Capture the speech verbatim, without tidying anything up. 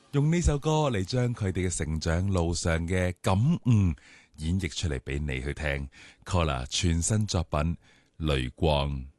用呢首歌嚟將佢哋嘅成長路上嘅感悟演繹出嚟俾你去聽。Collar 全新作品《淚光》。